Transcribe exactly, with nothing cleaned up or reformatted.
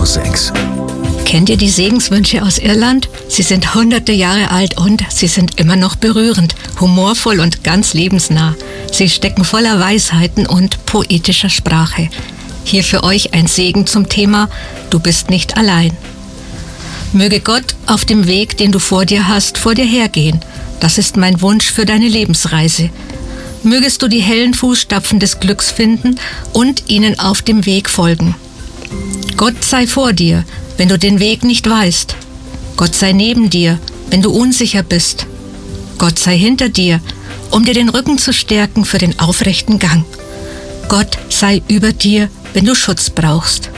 sechs. Kennt ihr die Segenswünsche aus Irland? Sie sind hunderte Jahre alt und sie sind immer noch berührend, humorvoll und ganz lebensnah. Sie stecken voller Weisheiten und poetischer Sprache. Hier für euch ein Segen zum Thema Du bist nicht allein. Möge Gott auf dem Weg, den du vor dir hast, vor dir hergehen. Das ist mein Wunsch für deine Lebensreise. Mögest du die hellen Fußstapfen des Glücks finden und ihnen auf dem Weg folgen. Gott sei vor dir, wenn du den Weg nicht weißt. Gott sei neben dir, wenn du unsicher bist. Gott sei hinter dir, um dir den Rücken zu stärken für den aufrechten Gang. Gott sei über dir, wenn du Schutz brauchst.